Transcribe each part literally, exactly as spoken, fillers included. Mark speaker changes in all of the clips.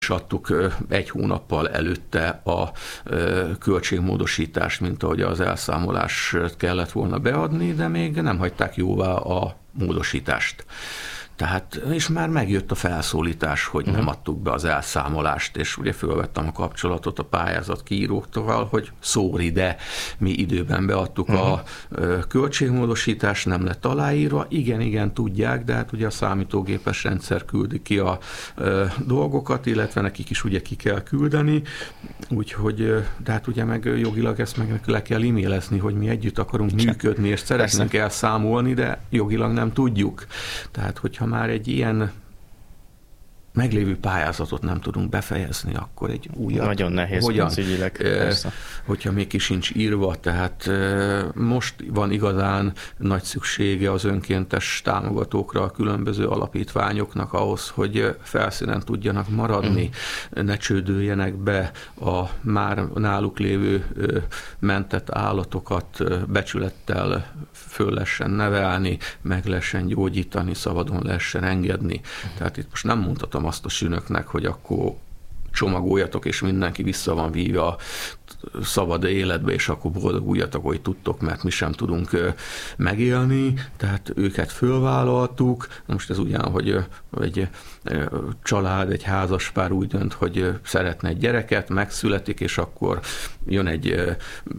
Speaker 1: is adtuk egy hónappal előtte a költségmódosítást, mint ahogy az elszámolást kellett volna beadni, de még nem hagyták jóvá a módosítást. Tehát, és már megjött a felszólítás, hogy uh-huh. nem adtuk be az elszámolást, és ugye fölvettem a kapcsolatot a pályázat kiíróktól, hogy sorry, de mi időben beadtuk uh-huh. a költségmódosítást, nem lett aláírva. Igen, igen, tudják, de hát ugye a számítógépes rendszer küldi ki a dolgokat, illetve nekik is ugye ki kell küldeni, úgyhogy, de hát ugye meg jogilag ezt meg le kell e-mailezni, hogy mi együtt akarunk Csak. működni, és szeretnénk elszámolni, de jogilag nem tudjuk. Tehát, hogyha már egy ilyen meglévő pályázatot nem tudunk befejezni, akkor egy újat...
Speaker 2: Nagyon nehéz pénzügyileg, persze.
Speaker 1: Hogyha még ki sincs írva, tehát most van igazán nagy szüksége az önkéntes támogatókra, a különböző alapítványoknak ahhoz, hogy felszínen tudjanak maradni, mm. ne csődüljenek be a már náluk lévő mentett állatokat becsülettel föl lehessen nevelni, meg lehessen gyógyítani, szabadon lehessen engedni. Mm. Tehát itt most nem mondhatom azt a sünöknek, hogy akkor csomagoljatok, és mindenki vissza van víve a szabad életbe, és akkor boldoguljatok, hogy tudtok, mert mi sem tudunk megélni, tehát őket fölvállaltuk. Most ez ugyan, hogy egy család, egy házaspár úgy dönt, hogy szeretne egy gyereket, megszületik, és akkor jön egy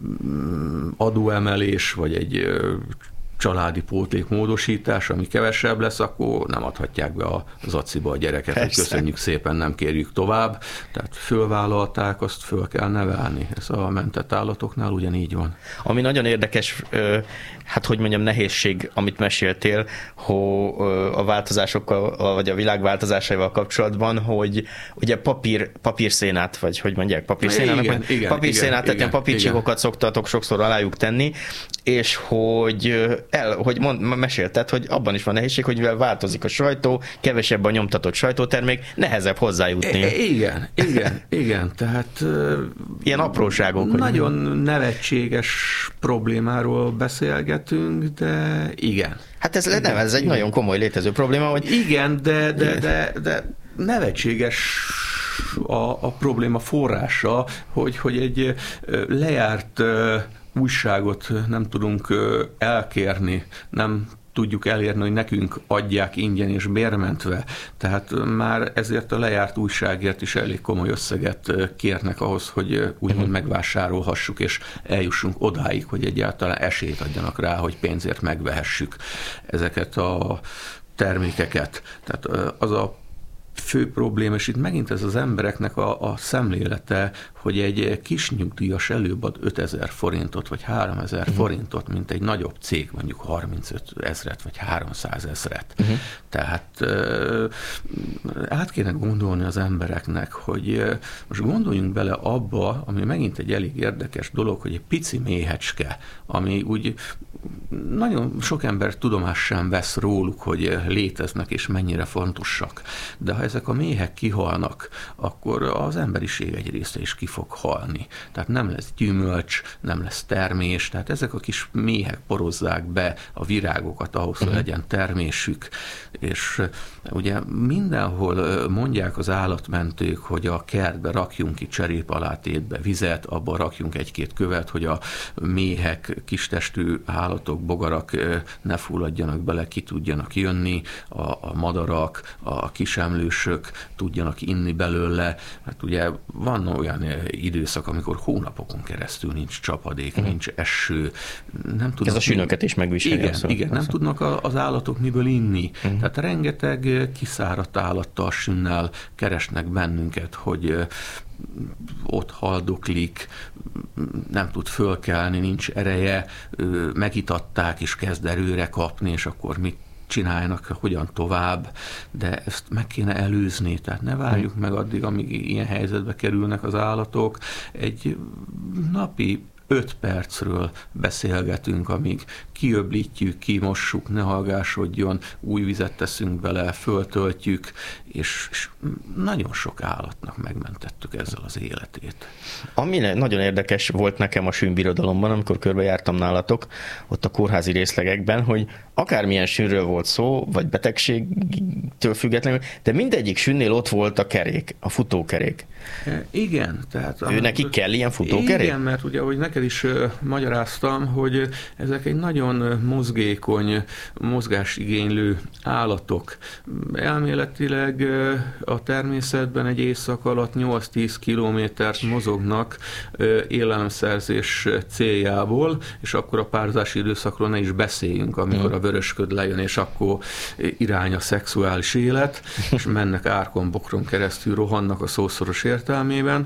Speaker 1: adóemelés, vagy egy családi pótlékmódosítás, ami kevesebb lesz, akkor nem adhatják be a zaciba a gyereket, hogy köszönjük szépen, nem kérjük tovább. Tehát fölvállalták, azt föl kell nevelni. Ez a mentett állatoknál ugyanígy van.
Speaker 2: Ami nagyon érdekes, hát hogy mondjam, nehézség, amit meséltél, hogy a változásokkal, vagy a világ változásaival kapcsolatban, hogy ugye papír, papírszénát, vagy hogy mondják, papírszénának,
Speaker 1: igen, igen,
Speaker 2: papírszénát, tehát ilyen papírcsíkokat szoktatok sokszor alájuk tenni, és hogy el, hogy mond, mesélted, hogy abban is van nehézség, hogy mivel változik a sajtó, kevesebb a nyomtatott sajtótermék, nehezebb hozzájutni.
Speaker 1: Igen, igen, igen, tehát
Speaker 2: ilyen apróságok.
Speaker 1: Nagyon nevetséges problémáról beszélgetünk, de igen.
Speaker 2: Hát ez, nem, ez egy igen. nagyon komoly létező probléma, hogy...
Speaker 1: Igen, de, de, de, de nevetséges a, a probléma forrása, hogy, hogy egy lejárt újságot nem tudunk elkérni, nem tudjuk elérni, hogy nekünk adják ingyen és bérmentve. Tehát már ezért a lejárt újságért is elég komoly összeget kérnek ahhoz, hogy úgymond megvásárolhassuk, és eljussunk odáig, hogy egyáltalán esélyt adjanak rá, hogy pénzért megvehessük ezeket a termékeket. Tehát az a fő probléma, és itt megint ez az embereknek a, a szemlélete, hogy egy kis nyugdíjas előbb ad ötezer forintot, vagy háromezer uh-huh. forintot, mint egy nagyobb cég, mondjuk harmincöt ezret, vagy háromszáz ezret. Uh-huh. Tehát uh, át kéne gondolni az embereknek, hogy uh, most gondoljunk bele abba, ami megint egy elég érdekes dolog, hogy egy pici méhecske, ami úgy nagyon sok ember tudomást sem vesz róluk, hogy léteznek és mennyire fontosak. De ha ezek a méhek kihalnak, akkor az emberiség egy része is ki fog halni. Tehát nem lesz gyümölcs, nem lesz termés, tehát ezek a kis méhek porozzák be a virágokat ahhoz, hogy legyen termésük. És ugye mindenhol mondják az állatmentők, hogy a kertbe rakjunk ki cserépalátétbe vizet, abba rakjunk egy-két követ, hogy a méhek, kistestű állatok, bogarak ne fulladjanak bele, ki tudjanak jönni, a, a madarak, a kisemlősök tudjanak inni belőle. Hát ugye van olyan időszak, amikor hónapokon keresztül nincs csapadék, mm. nincs eső. Nem tudnak,
Speaker 2: ez a sünöket is megviseli.
Speaker 1: Igen, szóval, igen nem tudnak az állatok miből inni. Mm. Tehát rengeteg kiszáradt állattal, sünnel keresnek bennünket, hogy ott haldoklik, nem tud fölkelni, nincs ereje, megitatták és kezd erőre kapni, és akkor mit csináljanak, hogyan tovább, de ezt meg kéne előzni, tehát ne várjuk meg addig, amíg ilyen helyzetbe kerülnek az állatok. Egy napi öt percről beszélgetünk, amíg kiöblítjük, kimossuk, ne hallgásodjon, új vizet teszünk bele, föltöltjük, és, és nagyon sok állatnak megmentettük ezzel az életét.
Speaker 2: Ami nagyon érdekes volt nekem a sűnbirodalomban, amikor körbejártam nálatok, ott a kórházi részlegekben, hogy akármilyen sűnről volt szó, vagy betegségtől függetlenül, de mindegyik sűnnél ott volt a kerék, a futókerék.
Speaker 1: Igen. Tehát,
Speaker 2: ő neki kell ilyen futókerék?
Speaker 1: Igen, mert ugye, ahogy neked is uh, magyaráztam, hogy ezek egy nagyon mozgékony, mozgásigénylő állatok. Elméletileg uh, a természetben egy éjszak alatt nyolc-tíz kilométert mozognak uh, élelemszerzés céljából, és akkor a párzási időszakról ne is beszéljünk, amikor mm. a vörösköd lejön, és akkor irány a szexuális élet, és mennek árkon, bokron keresztül, rohannak a szószoros értelmében.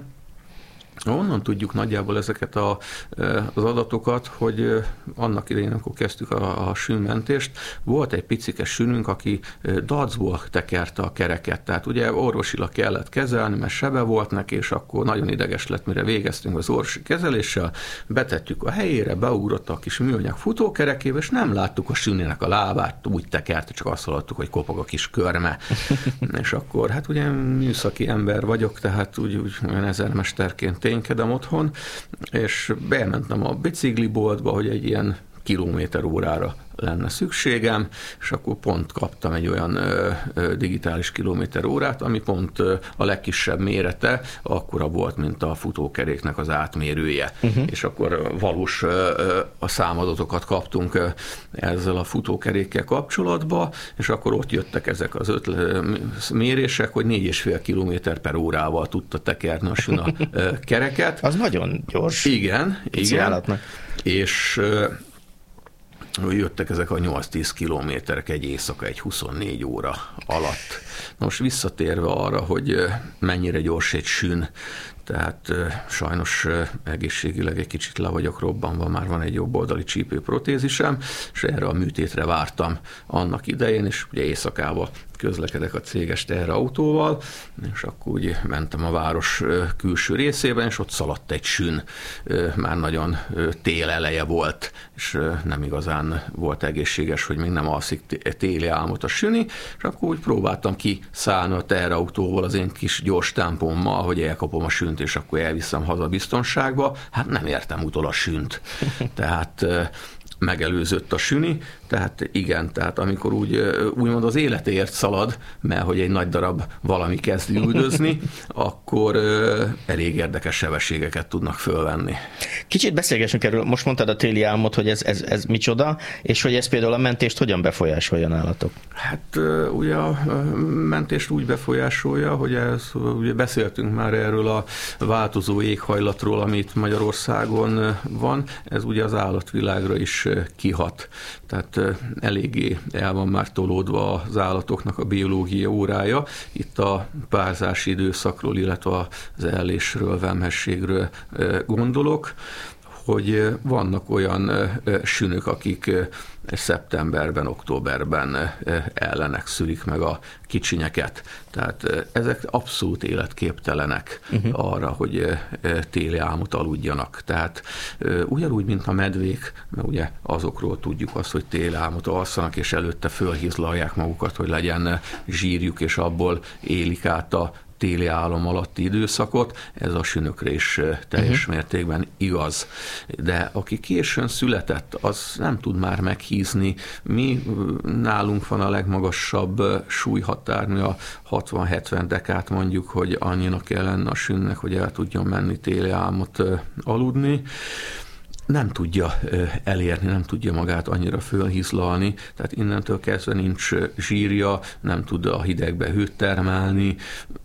Speaker 1: Onnan tudjuk nagyjából ezeket a, az adatokat, hogy annak idején, amikor kezdtük a, a sűnmentést, volt egy picike sűnünk, aki dacból tekerte a kereket. Tehát ugye orvosilag kellett kezelni, mert sebe volt neki, és akkor nagyon ideges lett, mire végeztünk az orvosi kezeléssel, betettük a helyére, beugrott a kis műanyag futókerekébe, és nem láttuk a sűnének a lábát, úgy tekerte, csak azt hallottuk, hogy kopog a kis körme. És akkor, hát ugye műszaki ember vagyok, tehát úgy, úgy olyan ezermesterként ténykedem otthon, és bementem a bicikliboltba, hogy egy ilyen kilométer órára lenne szükségem, és akkor pont kaptam egy olyan ö, ö, digitális kilométer órát, ami pont ö, a legkisebb mérete akkora volt, mint a futókeréknek az átmérője. Uh-huh. És akkor valós ö, ö, a számadatokat kaptunk ö, ezzel a futókerékkel kapcsolatba, és akkor ott jöttek ezek az öt ö, mérések, hogy négy és fél kilométer per órával tudta tekerni a sűn a ö, kereket.
Speaker 2: Az nagyon gyors.
Speaker 1: Igen, igen. És ö, jöttek ezek a nyolc-tíz kilométerek egy éjszaka, egy huszonnégy óra alatt. Na most visszatérve arra, hogy mennyire gyors egy sűn, tehát sajnos egészségileg egy kicsit le vagyok robbanva, már van egy jobboldali csípőprotézisem, és erre a műtétre vártam annak idején, és ugye éjszakába közlekedek a céges teherautóval, és akkor úgy mentem a város külső részében, és ott szaladt egy sűn, már nagyon tél eleje volt, és nem igazán volt egészséges, hogy még nem alszik téli álmot a süni, és akkor úgy próbáltam kiszállni a teherautóval az én kis gyors tempómmal, hogy elkapom a sűnt, és akkor elviszem haza biztonságba. Hát nem értem utol a sűnt. Tehát megelőzött a süni, tehát igen, tehát amikor úgy, úgymond az életéért szalad, mert hogy egy nagy darab valami kezd üldözni, akkor elég érdekes sebességeket tudnak fölvenni.
Speaker 2: Kicsit beszélgessünk erről, most mondtad a téli álmot, hogy ez, ez, ez micsoda, és hogy ez például a mentést hogyan befolyásolja nálatok?
Speaker 1: Hát ugye a mentést úgy befolyásolja, hogy ez, ugye beszéltünk már erről a változó éghajlatról, amit Magyarországon van, ez ugye az állatvilágra is kihat. Tehát eléggé el van már tolódva az állatoknak a biológia órája. Itt a párzási időszakról, illetve az ellésről, vemhességről gondolok, hogy vannak olyan sünök, akik szeptemberben, októberben ellenek szülik meg a kicsinyeket. Tehát ezek abszolút életképtelenek uh-huh. arra, hogy téli álmot aludjanak. Tehát ugyanúgy, mint a medvék, mert ugye azokról tudjuk azt, hogy téli álmot alszanak, és előtte fölhizlalják magukat, hogy legyen zsírjuk, és abból élik át a téli álom alatti időszakot, ez a sünökre is teljes uh-huh. mértékben igaz. De aki későn született, az nem tud már meghízni. Mi nálunk van a legmagasabb súlyhatár, mi a hatvan-hetven dekát mondjuk, hogy annyinak kell lenne a sünnek, hogy el tudjon menni téli álmot aludni. Nem tudja elérni, nem tudja magát annyira fölhizlalni, tehát innentől kezdve nincs zsírja, nem tud a hidegbe hőt termelni,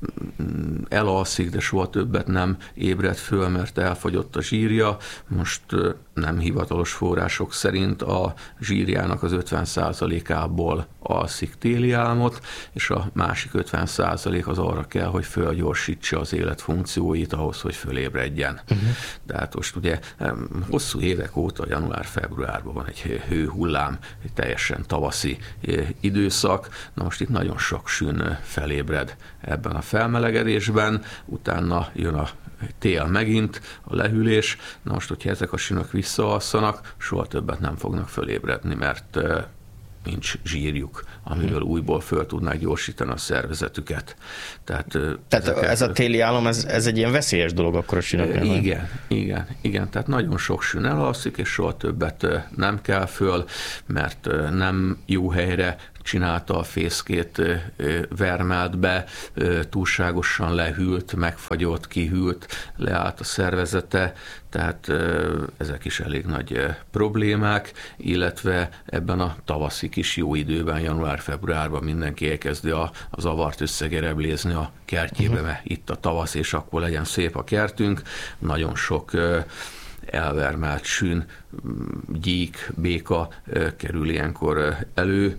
Speaker 1: elalszik, de soha többet nem ébred föl, mert elfogyott a zsírja. Most nem hivatalos források szerint a zsírjának az ötven százalékából alszik téli álmot, és a másik ötven százalék az arra kell, hogy fölgyorsítsa az életfunkcióit ahhoz, hogy fölébredjen. Uh-huh. Tehát most ugye hosszú hosszú évek óta, január-februárban van egy hőhullám, egy teljesen tavaszi időszak. Na most itt nagyon sok sün felébred ebben a felmelegedésben, utána jön a tél megint, a lehűlés. Na most, hogyha ezek a sünök visszaalszanak, soha többet nem fognak fölébredni, mert nincs zsírjuk, amiből újból föl tudnák gyorsítani a szervezetüket. Tehát,
Speaker 2: Tehát ezeket, ez a téli álom, ez, ez egy ilyen veszélyes dolog akkor a sünöknél?
Speaker 1: Igen, igen, igen. Tehát nagyon sok sün elalszik, és soha többet nem kell föl, mert nem jó helyre csinálta a fészkét, vermelt be, túlságosan lehűlt, megfagyott, kihűlt, leállt a szervezete, tehát ezek is elég nagy problémák, illetve ebben a tavaszi kis jó időben, január-februárban mindenki elkezdi a, a zavart összegereblézni a kertjébe, uh-huh. mert itt a tavasz, és akkor legyen szép a kertünk. Nagyon sok elvermelt sün, gyík, béka kerül ilyenkor elő,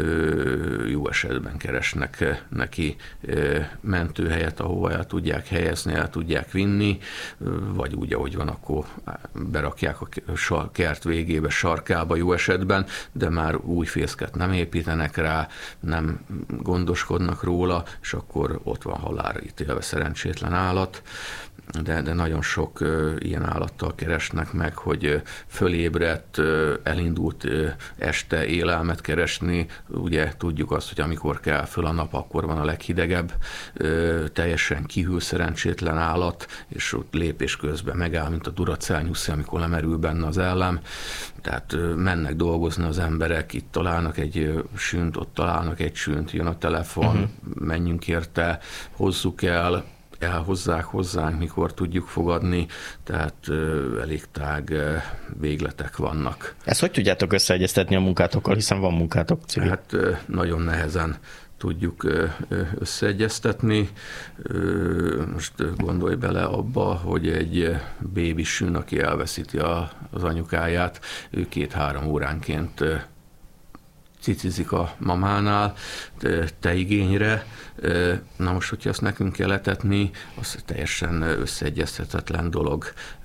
Speaker 1: jó esetben keresnek neki mentőhelyet, ahova el tudják helyezni, el tudják vinni, vagy úgy, ahogy van, akkor berakják a kert végébe, sarkába jó esetben, de már új fészket nem építenek rá, nem gondoskodnak róla, és akkor ott van halálra ítélve szerencsétlen állat. De, de nagyon sok uh, ilyen állattal keresnek meg, hogy uh, fölébredt, uh, elindult uh, este élelmet keresni. Ugye tudjuk azt, hogy amikor kell föl a nap, akkor van a leghidegebb, uh, teljesen kihűl szerencsétlen állat, és ott lépés közben megáll, mint a Duracell nyuszi, amikor lemerül benne az ellem. Tehát uh, mennek dolgozni az emberek, itt találnak egy uh, sünt, ott találnak egy sünt, jön a telefon, uh-huh. menjünk érte, hozzuk el, elhozzák hozzánk, mikor tudjuk fogadni, tehát uh, elég tág uh, végletek vannak.
Speaker 2: Ezt hogy tudjátok összeegyeztetni a munkátokkal, hiszen van munkátok civil?
Speaker 1: Hát uh, nagyon nehezen tudjuk uh, összeegyeztetni. Uh, most gondolj bele abba, hogy egy bébisün, aki elveszíti a, az anyukáját, ő két-három óránként uh, cicizik a mamánál, te igényre. Na most, hogyha ezt nekünk kell etetni, az teljesen összeegyeztetetlen dolog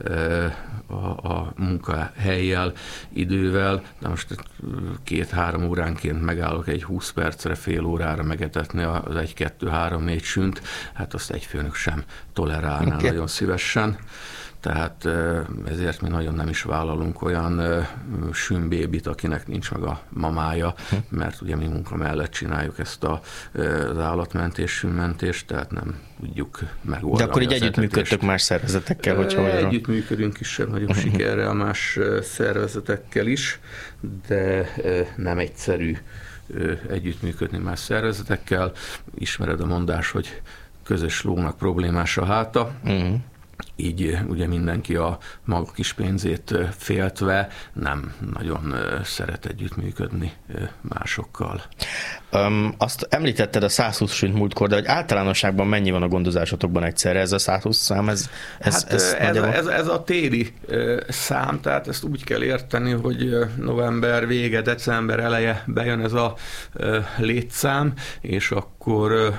Speaker 1: a, a munkahelyjel, idővel. Na most két-három óránként megállok egy húsz percre, fél órára megetetni az egy, kettő, három, négy sünt, hát azt egy főnök sem tolerálná okay. nagyon szívesen. Tehát ezért mi nagyon nem is vállalunk olyan sünbébit, akinek nincs meg a mamája, mert ugye mi munka mellett csináljuk ezt a, az állatmentés, sünmentést, tehát nem tudjuk megoldani.
Speaker 2: De akkor így együttműködtök más szervezetekkel? Hogyha
Speaker 1: együttműködünk is nagyobb sikerrel más szervezetekkel is, de nem egyszerű együttműködni más szervezetekkel. Ismered a mondás, hogy közös lónak problémás a háta. Uh-huh. Így ugye mindenki a maga kis pénzét féltve nem nagyon szeret együttműködni másokkal.
Speaker 2: Um, azt említetted a száz húsz sünt múltkor, de hogy általánosságban mennyi van a gondozásotokban egyszerre? Ez a száz húsz szám? Ez, ez,
Speaker 1: hát ez, ez, a, ez, ez a téli szám, tehát ezt úgy kell érteni, hogy november vége, december eleje bejön ez a létszám, és akkor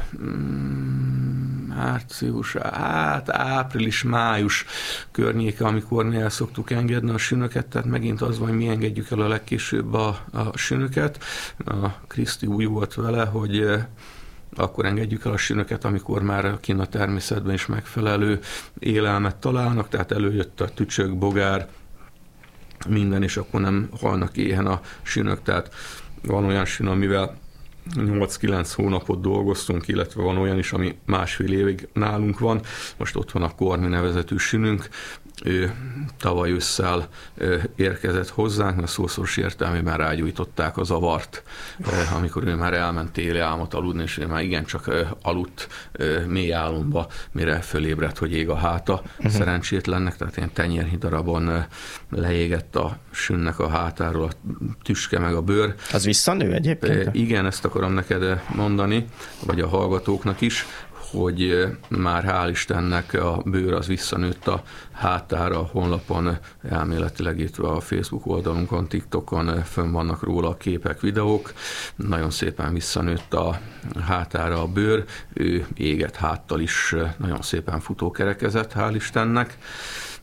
Speaker 1: március, hát április, május környéke, amikor mi el szoktuk engedni a sünöket, tehát megint az van, hogy mi engedjük el a legkésőbb a, a sünöket. A Kriszti úgy volt vele, hogy akkor engedjük el a sünöket, amikor már kint a természetben is megfelelő élelmet találnak, tehát előjött a tücsök, bogár, minden, és akkor nem halnak éhen a sünök, tehát van olyan sün, amivel nyolc-kilenc hónapot dolgoztunk, illetve van olyan is, ami másfél évig nálunk van. Most ott van a Kormi nevezetű sününk. Ő tavaly ősszel érkezett hozzánk, mert szószoros értelmében rágyújtották a zavart, amikor ő már elment téli álmot aludni, és ő már igencsak aludt mély álomba, mire fölébredt, hogy ég a háta uh-huh. szerencsétlennek, tehát ilyen tenyérhidarabon leégett a sünnek a hátáról a tüske meg a bőr.
Speaker 2: Az visszanő egyébként?
Speaker 1: Igen, ezt akarom neked mondani, vagy a hallgatóknak is, hogy már hál' Istennek a bőr az visszanőtt a hátára, a honlapon elméletileg itt a Facebook oldalunkon, TikTokon fönn vannak róla a képek, videók. Nagyon szépen visszanőtt a hátára a bőr, ő égett háttal is nagyon szépen futókerekezett, hál' Istennek.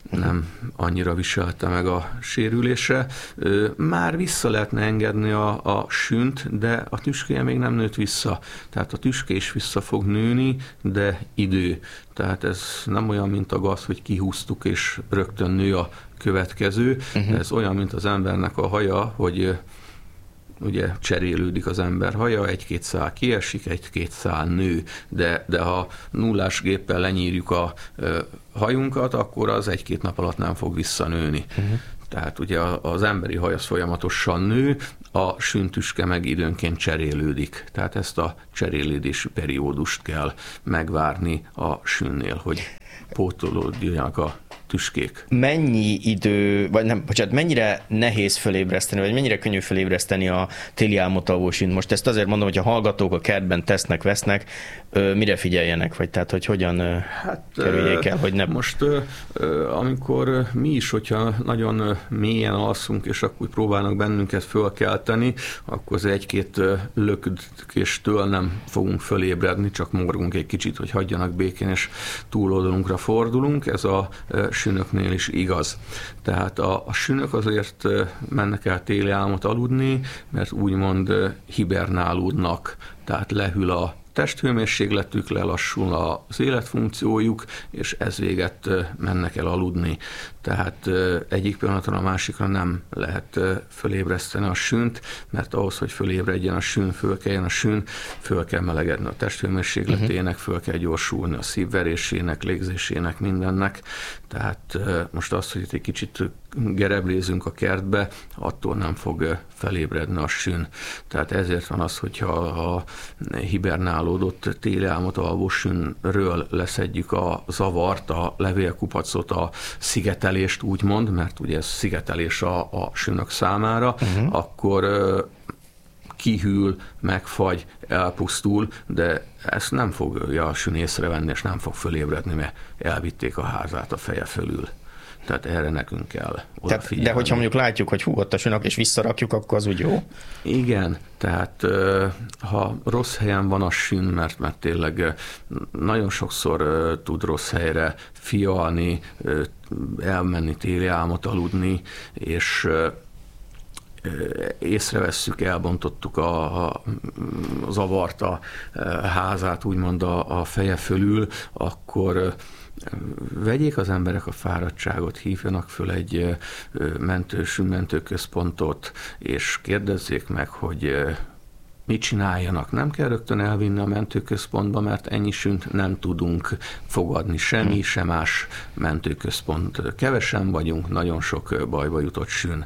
Speaker 1: nem annyira viselte meg a sérülése. Már vissza lehetne engedni a, a sűnt, de a tüskéje még nem nőtt vissza. Tehát a tüske is vissza fog nőni, de idő. Tehát ez nem olyan, mint a gaz, hogy kihúztuk, és rögtön nő a következő. Uh-huh. Ez olyan, mint az embernek a haja, hogy ugye cserélődik az ember haja, egy-két szál kiesik, egy-két szál nő, de, de ha nullás géppel lenyírjuk a ö, hajunkat, akkor az egy-két nap alatt nem fog visszanőni. Uh-huh. Tehát ugye az emberi haj az folyamatosan nő, a sűntüske meg időnként cserélődik. Tehát ezt a cserélődési periódust kell megvárni a sűnnél, hogy pótolódjanak a tüskék.
Speaker 2: Mennyi idő, vagy nem, bocsánat, mennyire nehéz fölébreszteni, vagy mennyire könnyű fölébreszteni a téli álmot alvó sűnt? Most ezt azért mondom, hogy a hallgatók a kertben tesznek, vesznek, mire figyeljenek, vagy tehát, hogy hogyan hát, kerüljék el, hogy ne...
Speaker 1: Most, amikor mi is, hogyha nagyon mélyen alszunk, és akkor próbálnak bennünket fölkelteni, akkor az egy-két löködéstől nem fogunk fölébredni, csak morgunk egy kicsit, hogy hagyjanak békén, és túloldalunkra fordulunk. Ez a sünöknél is igaz. Tehát a, a sünök azért mennek el téli álmot aludni, mert úgymond hibernálódnak, tehát lehűl a testhőmérsékletük, lelassul az életfunkciójuk, és ez véget mennek el aludni. Tehát egyik pillanatra a másikra nem lehet fölébreszteni a sűnt, mert ahhoz, hogy fölébredjen a sűn, föl kelljen a sűn, föl kell melegedni a testhőmérsékletének, föl kell gyorsulni a szívverésének, légzésének, mindennek. Tehát most az, hogy itt egy kicsit gereblézünk a kertbe, attól nem fog felébredni a sűn. Tehát ezért van az, hogyha a hibernálódott téli álmot alvó sűnről leszedjük a zavart, a levélkupacot, a szigetelést úgymond, mert ugye ez szigetelés a, a sünök számára, uh-huh. akkor kihűl, megfagy, elpusztul, de ezt nem fogja a sün észrevenni, és nem fog fölébredni, mert elvitték a házát a feje fölül. Tehát erre nekünk kell odafigyelni.
Speaker 2: De hogyha mondjuk látjuk, hogy hú, ott a sünök, és visszarakjuk, akkor az úgy jó?
Speaker 1: Igen, tehát ha rossz helyen van a sün, mert, mert tényleg nagyon sokszor tud rossz helyre fialni, elmenni téli álmot aludni, és észrevesszük, elbontottuk a, a zavart a házát, úgymond a, a feje fölül, akkor vegyék az emberek a fáradtságot, hívjanak föl egy mentős, mentőközpontot, és kérdezzék meg, hogy mit csináljanak. Nem kell rögtön elvinni a mentőközpontba, mert ennyi sűnt nem tudunk fogadni, semmi, sem más mentőközpont. Kevesen vagyunk, nagyon sok bajba jutott sűn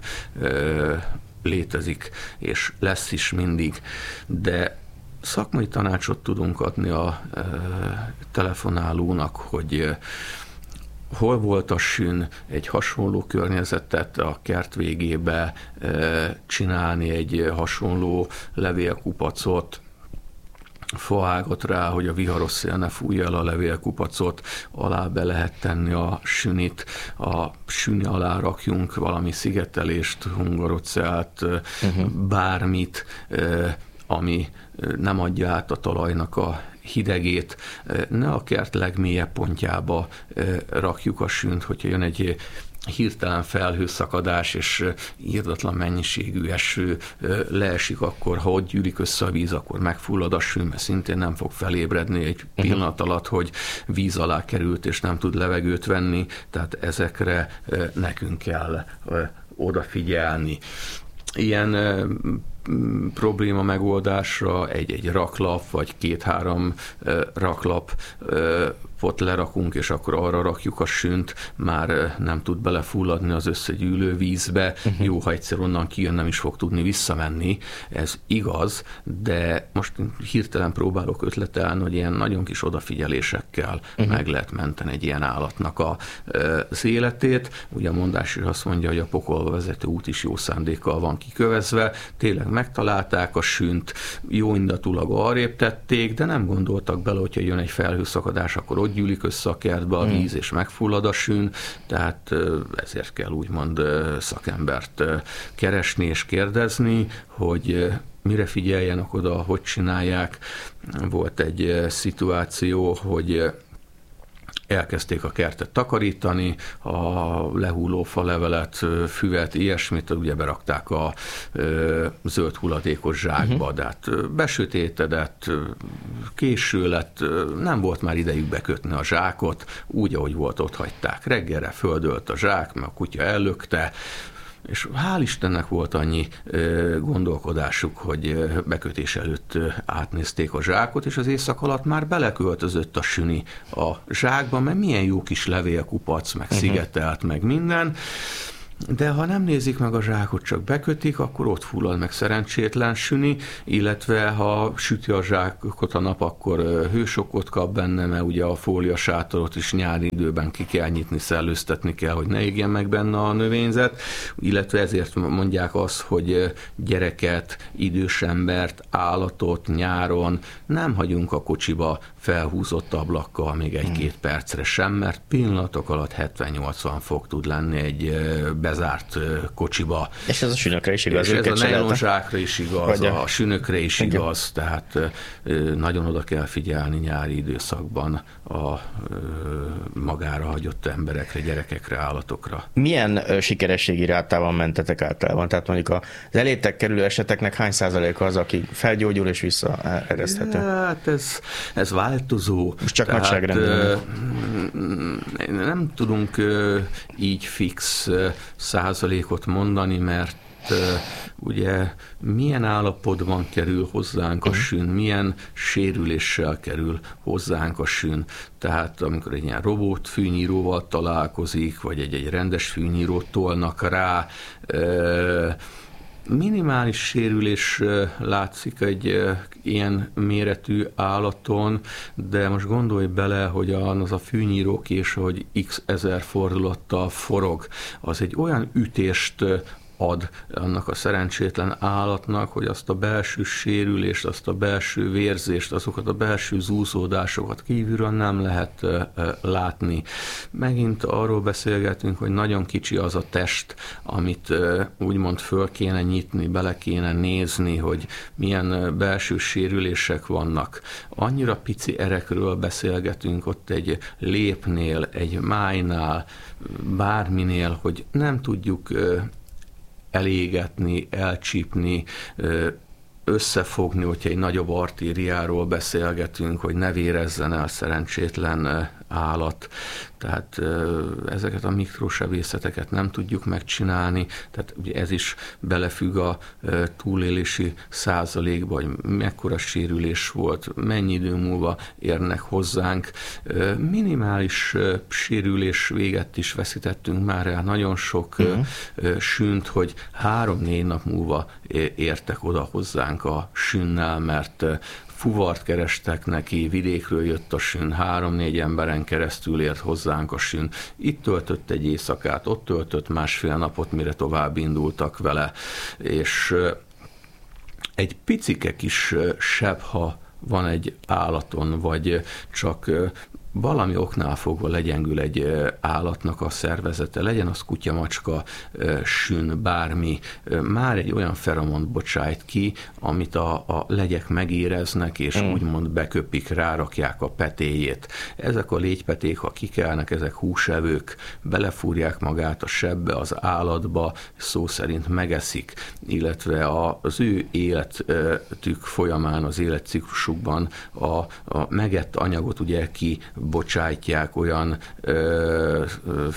Speaker 1: létezik, és lesz is mindig, de szakmai tanácsot tudunk adni a e, telefonálónak, hogy e, hol volt a sün, egy hasonló környezetet a kert végébe e, csinálni, egy hasonló levélkupacot, faágat rá, hogy a viharos szél ne fújja el a levélkupacot, alá be lehet tenni a sünit, a süni alá rakjunk valami szigetelést, hungarocelt, uh-huh. bármit, ami nem adja át a talajnak a hidegét, ne a kert legmélyebb pontjába rakjuk a sűnt, hogyha jön egy hirtelen felhőszakadás és irdatlan mennyiségű eső leesik, akkor ha ott gyűlik össze a víz, akkor megfullad a sűn, mert szintén nem fog felébredni egy pillanat alatt, hogy víz alá került és nem tud levegőt venni, tehát ezekre nekünk kell odafigyelni. Ilyen probléma megoldásra egy-egy raklap, vagy két-három raklapot lerakunk, és akkor arra rakjuk a sűnt, már nem tud belefulladni az összegyűlő vízbe. Uh-huh. Jó, ha egyszer onnan kijön, nem is fog tudni visszamenni. Ez igaz, de most hirtelen próbálok ötletelni, hogy ilyen nagyon kis odafigyelésekkel uh-huh. meg lehet menteni egy ilyen állatnak a, az életét. Ugye a mondás is azt mondja, hogy a pokolba vezető út is jó szándékkal van kikövezve. Tényleg megtalálták a sűnt, jó indatulag arrébb tették, de nem gondoltak bele, hogyha jön egy felhőszakadás, akkor ott gyűlik össze a kertbe a víz, és megfullad a sűn, tehát ezért kell úgymond szakembert keresni és kérdezni, hogy mire figyeljenek oda, hogy csinálják. Volt egy szituáció, hogy elkezdték a kertet takarítani, a lehulló falevelet, füvet, ilyesmit, ugye berakták a zöld hulladékos zsákba, uh-huh. de hát besötétedett, késő lett, nem volt már idejük bekötni a zsákot, úgy, ahogy volt, ott hagyták. Reggelre földölt a zsák, mert a kutya ellökte, és hál' Istennek volt annyi gondolkodásuk, hogy bekötés előtt átnézték a zsákot, és az éjszak alatt már beleköltözött a süni a zsákba, mert milyen jó kis levélkupac, meg uh-huh. szigetelt, meg minden. De ha nem nézik meg a zsákot, csak bekötik, akkor ott fullad meg szerencsétlen süni, illetve ha süti a zsákot a nap, akkor hősokot kap benne, mert ugye a fóliasátorot is nyári időben ki kell nyitni, szellőztetni kell, hogy ne égjen meg benne a növényzet, illetve ezért mondják azt, hogy gyereket, idős embert, állatot nyáron nem hagyunk a kocsiba felhúzott ablakkal még egy-két hmm. percre sem, mert pillanatok alatt hetven-nyolcvan fok tud lenni egy bezárt kocsiba.
Speaker 2: És ez a sünökre is igaz.
Speaker 1: És ez a nejlonzsákra is igaz, a, a sünökre is igen. igaz, tehát nagyon oda kell figyelni nyári időszakban a magára hagyott emberekre, gyerekekre, állatokra.
Speaker 2: Milyen sikerességi rátával mentetek általában? Tehát mondjuk az elétek kerülő eseteknek hány százaléka az, aki felgyógyul és visszaereszthető?
Speaker 1: Hát ez, ez változó.
Speaker 2: Most csak nagyságrendben.
Speaker 1: Nem tudunk így fix százalékot mondani, mert ugye milyen állapotban kerül hozzánk a sün, milyen sérüléssel kerül hozzánk a sün. Tehát amikor egy ilyen robot fűnyíróval találkozik, vagy egy-egy rendes fűnyírót tolnak rá, minimális sérülés látszik egy ilyen méretű állaton, de most gondolj bele, hogy az a fűnyírókés, hogy x ezer fordulattal forog, az egy olyan ütést ad annak a szerencsétlen állatnak, hogy azt a belső sérülést, azt a belső vérzést, azokat a belső zúzódásokat kívülről nem lehet látni. Megint arról beszélgetünk, hogy nagyon kicsi az a test, amit úgymond föl kéne nyitni, bele kéne nézni, hogy milyen belső sérülések vannak. Annyira pici erekről beszélgetünk ott egy lépnél, egy májnál, bárminél, hogy nem tudjuk elégetni, elcsípni, összefogni, hogyha egy nagyobb artériáról beszélgetünk, hogy ne vérezzen el szerencsétlen állat. Tehát ezeket a mikrosebészeteket nem tudjuk megcsinálni, tehát ez is belefügg a túlélési százalékba, hogy mekkora sérülés volt, mennyi idő múlva érnek hozzánk. Minimális sérülés véget is veszítettünk már el, nagyon sok uh-huh. sünt, hogy három-négy nap múlva értek oda hozzánk a sünnel, mert fuvart kerestek neki, vidékről jött a sün, három-négy emberen keresztül ért hozzánk a sün. Itt töltött egy éjszakát, ott töltött másfél napot, mire tovább indultak vele, és egy picike kis seb, ha van egy állaton, vagy csak valami oknál fogva legyengül egy állatnak a szervezete, legyen az kutya, macska, sün, bármi, már egy olyan feromont bocsájt ki, amit a, a legyek megéreznek, és mm. úgymond beköpik, rárakják a petéjét. Ezek a légypeték, ha kikelnek, ezek húsevők, belefúrják magát a sebbe, az állatba, szó szerint megeszik, illetve az ő életük folyamán, az életciklusukban a, a megett anyagot ugye ki bocsájtják, olyan ö, ö,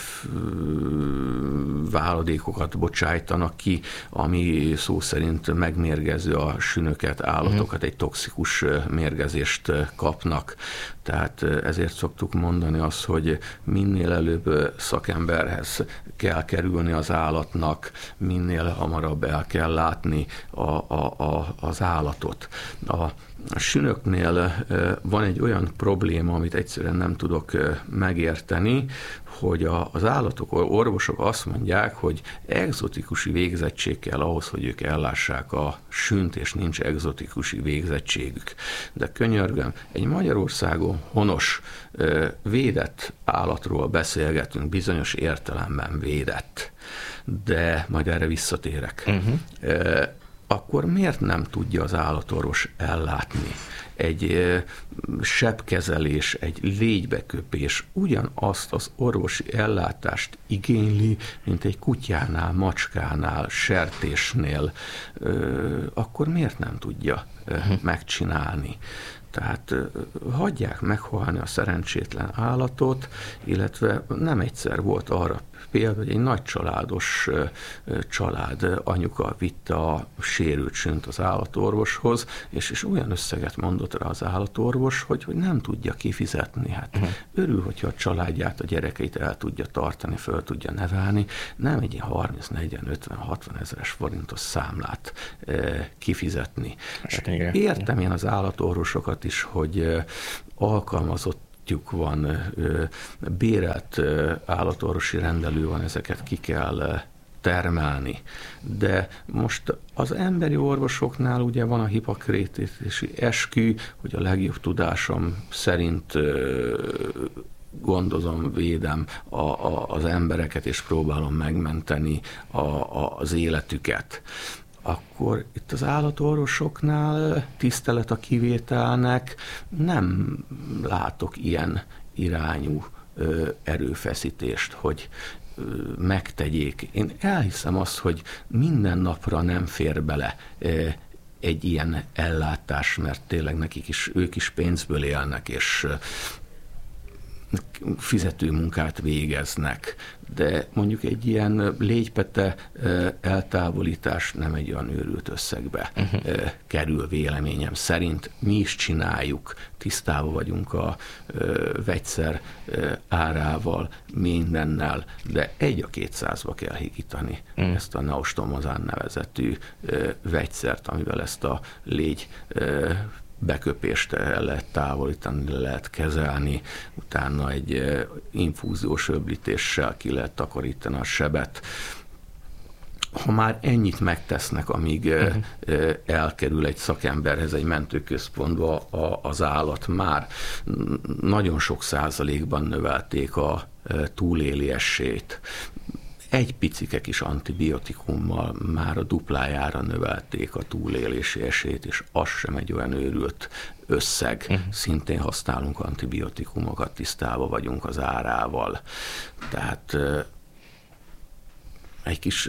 Speaker 1: váladékokat bocsájtanak ki, ami szó szerint megmérgező a sünöket, állatokat, egy toxikus mérgezést kapnak. Tehát ezért szoktuk mondani azt, hogy minél előbb szakemberhez kell kerülni az állatnak, minél hamarabb el kell látni a, a, a, az állatot. A A sünöknél van egy olyan probléma, amit egyszerűen nem tudok megérteni, hogy az állatok, orvosok azt mondják, hogy egzotikusi végzettség kell ahhoz, hogy ők ellássák a sünt, és nincs egzotikusi végzettségük. De könyörgöm, egy Magyarországon honos, védett állatról beszélgetünk, bizonyos értelemben védett, de majd erre visszatérek. Uh-huh. akkor miért nem tudja az állatorvos ellátni? Egy sebkezelés, egy légybeköpés ugyanazt az orvosi ellátást igényli, mint egy kutyánál, macskánál, sertésnél, akkor miért nem tudja megcsinálni? Tehát hagyják meghalni a szerencsétlen állatot, illetve nem egyszer volt arra példa, hogy egy nagy családos család anyuka vitte a sérült sünt az állatorvoshoz, és, és olyan összeget mondott rá az állatorvos, hogy, hogy nem tudja kifizetni. Hát uh-huh. örül, hogyha a családját, a gyerekeit el tudja tartani, föl tudja nevelni, nem egy harminc, negyven, ötven, hatvan ezeres forintos számlát e, kifizetni. Értem én az állatorvosokat is, hogy alkalmazott van, bérelt állatorvosi rendelő van, ezeket ki kell termelni. De most az emberi orvosoknál ugye van a hipokrátési eskü, hogy a legjobb tudásom szerint gondozom, védem a, a, az embereket, és próbálom megmenteni a, a, az életüket. Akkor itt az állatorvosoknál tisztelet a kivételnek, nem látok ilyen irányú ö, erőfeszítést, hogy ö, megtegyék. Én elhiszem azt, hogy minden napra nem fér bele ö, egy ilyen ellátás, mert tényleg nekik is, ők is pénzből élnek, és ö, fizető munkát végeznek, de mondjuk egy ilyen légypete eltávolítás nem egy olyan őrült összegbe uh-huh. kerül véleményem szerint. Mi is csináljuk, tisztában vagyunk a vegyszer árával, mindennel, de egy a kétszázba kell higítani uh-huh. ezt a neostomozán nevezetű vegyszert, amivel ezt a légy beköpést el lehet távolítani, le lehet kezelni, utána egy infúziós öblítéssel ki lehet takarítani a sebet. Ha már ennyit megtesznek, amíg uh-huh. elkerül egy szakemberhez, egy mentőközpontba az állat, már nagyon sok százalékban növelték a túléli esélyt. Egy picike kis antibiotikummal már a duplájára növelték a túlélési esélyt, és az sem egy olyan őrült összeg. Uh-huh. Szintén használunk antibiotikumokat, tisztában vagyunk az árával. Tehát egy kis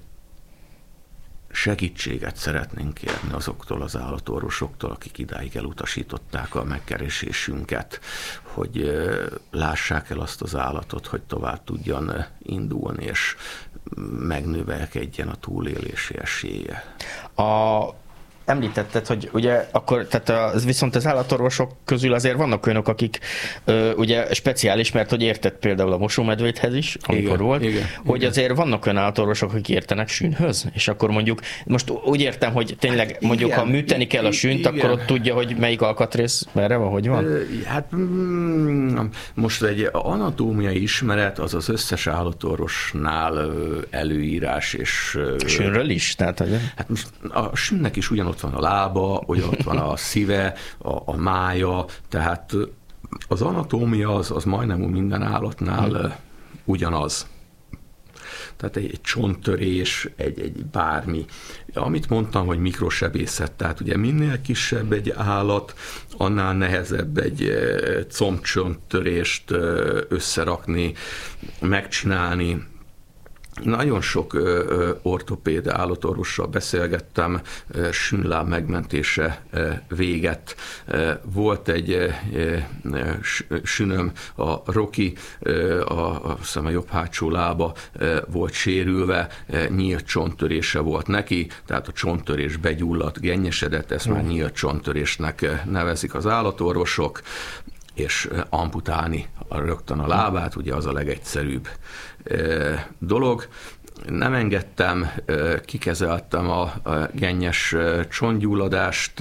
Speaker 1: segítséget szeretnénk kérni azoktól az állatorvosoktól, akik idáig elutasították a megkeresésünket, hogy lássák el azt az állatot, hogy tovább tudjon indulni, és megnövelkedjen a túlélési esélye.
Speaker 2: A Említetted, hogy ugye akkor, tehát az, viszont az állatorvosok közül azért vannak olyanok, akik ö, ugye speciális, mert hogy értett például a mosómedvéthez is, amikor igen, volt, igen, hogy igen. azért vannak olyan állatorvosok, akik értenek sűnhöz, és akkor mondjuk, most úgy értem, hogy tényleg hát mondjuk, igen, ha műteni kell a sűnt, igen. akkor ott tudja, hogy melyik alkatrész merre van, hogy van?
Speaker 1: Hát most egy anatómiai ismeret az az összes állatorvosnál előírás, és...
Speaker 2: Sűnről is? Tehát, hogy...
Speaker 1: Hát most a sűnnek is ugyanott ott van a lába, hogy ott van a szíve, a, a mája, tehát az anatómia az, az majdnem minden állatnál hmm. ugyanaz. Tehát egy, egy csonttörés, egy, egy bármi. Amit mondtam, hogy mikrosebészet, tehát ugye minél kisebb egy állat, annál nehezebb egy combcsonttörést összerakni, megcsinálni. Nagyon sok ö, ortopéd állatorvossal beszélgettem, ö, sűnláb megmentése ö, véget. Ö, volt egy ö, ö, sünöm, a Rocky, ö, a, a, a jobb hátsó lába ö, volt sérülve, ö, nyílt csonttörése volt neki, tehát a csonttörés begyulladt, gennyesedett, ezt már nyílt csonttörésnek nevezik az állatorvosok, és amputálni rögtön a lábát, ugye az a legegyszerűbb dolog. Nem engedtem, kikezeltem a gennyes csontgyulladást,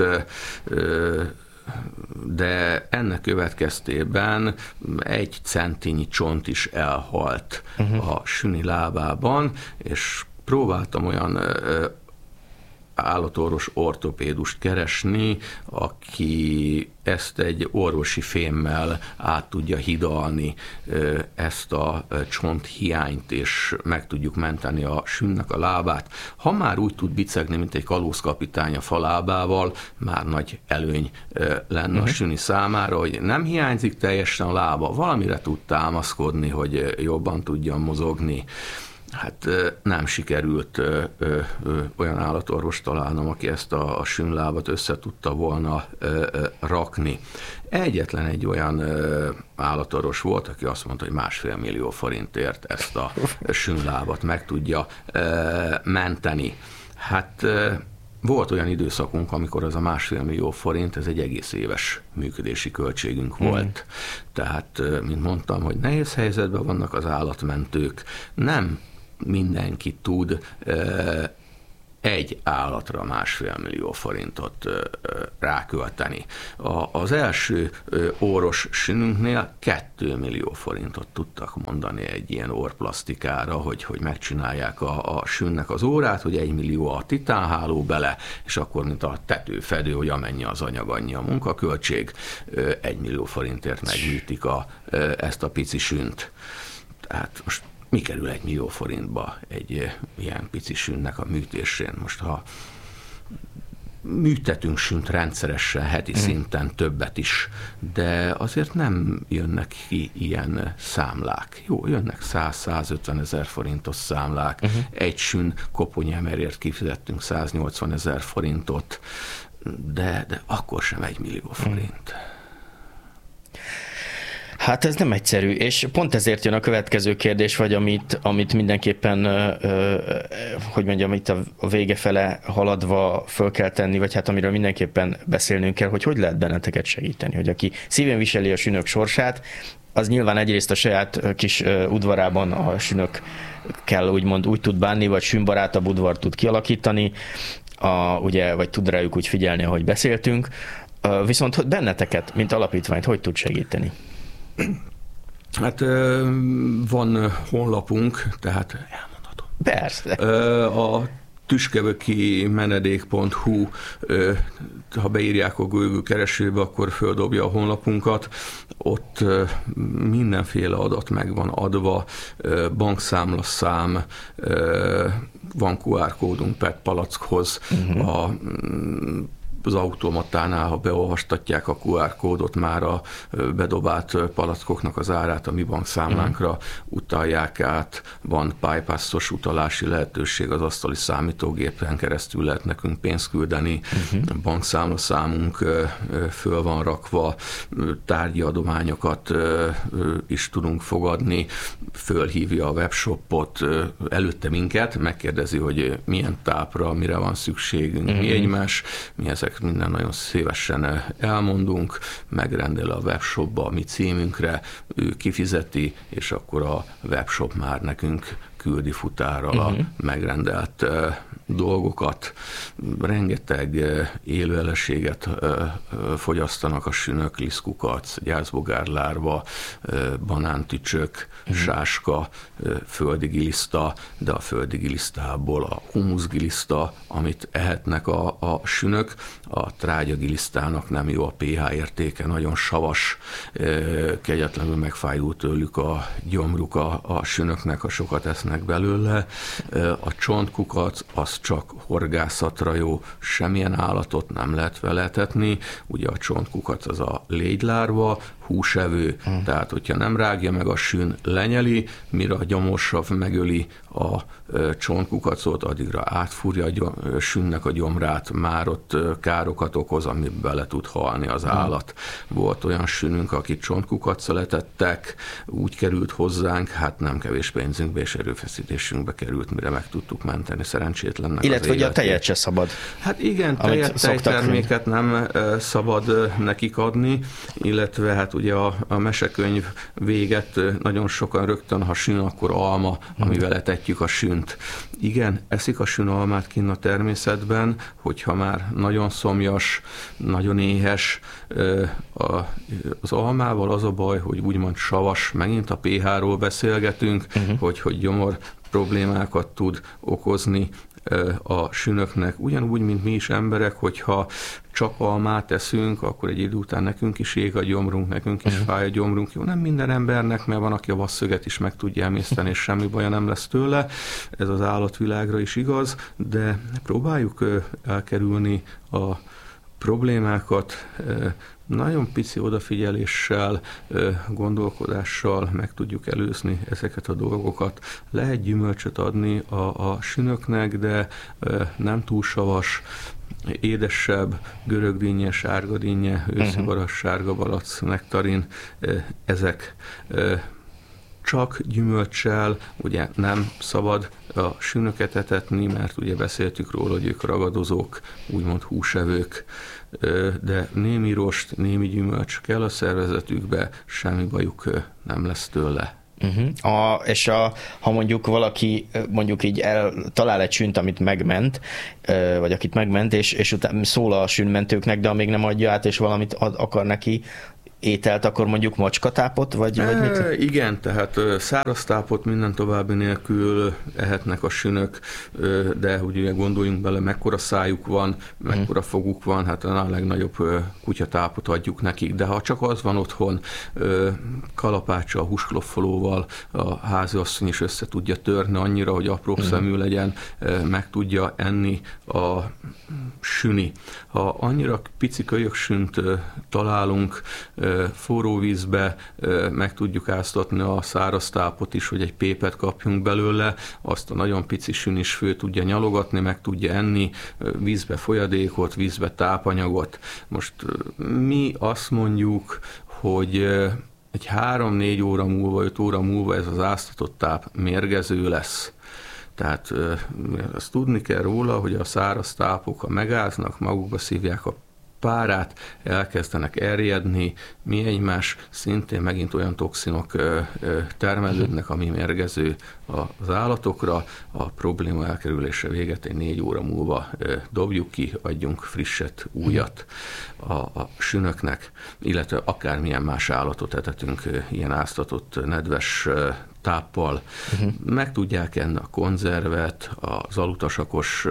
Speaker 1: de ennek következtében egy centinyi csont is elhalt uh-huh. a süni lábában, és próbáltam olyan állatorvos ortopédust keresni, aki ezt egy orvosi fémmel át tudja hidalni, ezt a csonthiányt, és meg tudjuk menteni a sünnek a lábát. Ha már úgy tud bicegni, mint egy kalózkapitány a falábával, már nagy előny lenne uh-huh. a süni számára, hogy nem hiányzik teljesen a lába, valamire tud támaszkodni, hogy jobban tudjon mozogni. Hát nem sikerült ö, ö, ö, olyan állatorvos találnom, aki ezt a, a sünlábat össze tudta volna ö, ö, rakni. Egyetlen egy olyan ö, állatorvos volt, aki azt mondta, hogy másfél millió forintért ezt a sünlábat meg tudja ö, menteni. Hát ö, volt olyan időszakunk, amikor az a másfél millió forint, ez egy egész éves működési költségünk mm. volt. Tehát, mint mondtam, hogy nehéz helyzetben vannak az állatmentők, nem mindenki tud egy állatra másfél millió forintot rákölteni. Az első óros sününknél kettő millió forintot tudtak mondani egy ilyen orrplasztikára, hogy, hogy megcsinálják a, a sünnek az órát, hogy egy millió a titánháló bele, és akkor, mint a tetőfedő, hogy amennyi az anyag, annyi a munkaköltség, egy millió forintért megműtik a, ezt a pici sünt. Tehát most mi kerül egy millió forintba egy ilyen pici sünnek a műtésén? Most ha műtetünk sünt rendszeresen, heti mm. szinten többet is, de azért nem jönnek ki ilyen számlák. Jó, jönnek száz-százötven ezer forintos számlák, uh-huh. egy sün koponyámerért kifizettünk száznyolcvan ezer forintot, de, de akkor sem egy millió forint. Mm.
Speaker 2: Hát ez nem egyszerű, és pont ezért jön a következő kérdés, vagy amit, amit mindenképpen, ö, hogy mondjam, itt a vége fele haladva föl kell tenni, vagy hát amiről mindenképpen beszélnünk kell, hogy hogy lehet benneteket segíteni, hogy aki szívén viseli a sünök sorsát, az nyilván egyrészt a saját kis udvarában a sünökkel úgymond úgy tud bánni, vagy sünbarátabb udvar tud kialakítani, a, ugye, vagy tud rájuk úgy figyelni, ahogy beszéltünk, viszont benneteket, mint alapítványt, hogy tud segíteni?
Speaker 1: Hát van honlapunk, tehát elmondhatom.
Speaker 2: Persze.
Speaker 1: A tüskevöki menedék pont hu, ha beírják a Google keresőbe, akkor földobja a honlapunkat. Ott mindenféle adat meg van adva, bankszámlaszám, van kú ár kódunk pé e té palackhoz, uh-huh. a az automatánál, ha beolvastatják a kú ár kódot, már a bedobált palackoknak az árát a mi bankszámlánkra uh-huh. utalják át. Van PayPass-os utalási lehetőség, az asztali számítógépen keresztül lehet nekünk pénzt küldeni. Uh-huh. Bankszámlaszámunk föl van rakva, tárgyi adományokat is tudunk fogadni, fölhívja a webshopot, előtte minket, megkérdezi, hogy milyen tápra, mire van szükségünk, uh-huh. mi egymás, mi ezek minden nagyon szívesen elmondunk, megrendel a webshopba a mi címünkre, ő kifizeti, és akkor a webshop már nekünk küldi futárral a uh-huh. megrendelt uh, dolgokat. Rengeteg uh, élőeleséget uh, uh, fogyasztanak a sünök, liszkukac, gyászbogárlárva, uh, banántücsök, uh-huh. sáska, uh, földigiliszta, de a földigilisztából a humuszgiliszta, amit ehetnek a, a sünök. A trágyagilisztának nem jó a pé há értéke, nagyon savas, uh, kegyetlenül megfájul tőlük a gyomruk a, a sünöknek, a sokat esznek belőle. A csontkukac az csak horgászatra jó, semmilyen állatot nem lehet vele etetni. Ugye a csontkukac az a légylárva, húsevő, hmm. tehát hogyha nem rágja meg a sün, lenyeli, mire a gyomorsav megöli a csontkukacot, addigra átfúrja a gyom, sünnek a gyomrát, már ott károkat okoz, amit bele tud halni az hmm. állat. Volt olyan sününk, akit csontkukaccal etettek, úgy került hozzánk, hát nem kevés pénzünkbe és erőfeszítésünkbe került, mire meg tudtuk menteni szerencsétlennek.
Speaker 2: Illetve, hogy a tejet se szabad.
Speaker 1: Hát igen, tejet, tejterméket nem szabad nekik adni, illetve hát ugye a, a mesekönyv véget nagyon sokan rögtön, ha sün, akkor alma, amivel etetjük a sünt. Igen, eszik a sün almát kinn a természetben, hogyha már nagyon szomjas, nagyon éhes, az almával az a baj, hogy úgymond savas, megint a pé há-ról beszélgetünk, uh-huh. hogy, hogy gyomor problémákat tud okozni, a sünöknek. Ugyanúgy, mint mi is emberek, hogyha csak almát eszünk, akkor egy idő után nekünk is ég a gyomrunk, nekünk is uh-huh. fáj a gyomrunk. Jó, nem minden embernek, mert van, aki a vasszöget is meg tudja emészteni, és semmi baja nem lesz tőle. Ez az állatvilágra is igaz, de próbáljuk elkerülni a problémákat, nagyon pici odafigyeléssel, gondolkodással meg tudjuk előzni ezeket a dolgokat. Lehet gyümölcsöt adni a, a sünöknek, de nem túl savas, édesebb, görögdinnye, sárgadinnye, őszibaras, sárga balac, nektarin, ezek csak gyümölccsel, ugye nem szabad a sünöket etetni, mert ugye beszéltük róla, hogy ők ragadozók, úgymond húsevők, de némi rost, némi gyümölcs kell a szervezetükbe, semmi bajuk nem lesz tőle.
Speaker 2: Uh-huh. A, és a, ha mondjuk valaki mondjuk így el, talál egy sünt, amit megment, vagy akit megment, és, és utána szól a sünmentőknek, de amíg nem adja át, és valamit ad, akar neki, ételt, akkor mondjuk macskatápot, vagy, vagy mit?
Speaker 1: E, igen, tehát száraz tápot minden további nélkül ehetnek a sünök, de ugye gondoljunk bele, mekkora szájuk van, mekkora hmm. foguk van, hát a legnagyobb kutyatápot adjuk nekik, de ha csak az van otthon, kalapáccsal, húskloffolóval a háziasszony is össze tudja törni annyira, hogy apróbb hmm. szemű legyen, meg tudja enni a süni. Ha annyira pici kölyöksünt találunk, forró vízbe meg tudjuk áztatni a száraz tápot is, hogy egy pépet kapjunk belőle, azt a nagyon pici sün is fő tudja nyalogatni, meg tudja enni, vízbe folyadékot, vízbe tápanyagot. Most mi azt mondjuk, hogy egy három-négy óra múlva, öt óra múlva ez az áztatott táp mérgező lesz. Tehát azt tudni kell róla, hogy a száraz tápok, ha megáznak, magukba szívják a párát, elkezdenek erjedni, mi egymás, szintén megint olyan toxinok termelődnek, ami mérgező az állatokra. A probléma elkerülése véget egy négy óra múlva dobjuk ki, adjunk frisset, újat a, a sünöknek, illetve akármilyen más állatot etetünk ilyen áztatott, nedves táppal. Uh-huh. Meg tudják enni a konzervet, az alutasakos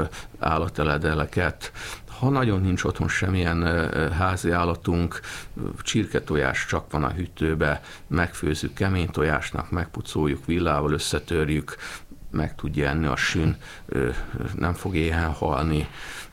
Speaker 1: állateledeleket. Ha nagyon nincs otthon semmilyen házi állatunk, csirketojás csak van a hűtőbe, megfőzzük kemény tojásnak, megpucoljuk, villával összetörjük, meg tudja enni a sün, nem fog éhen halni.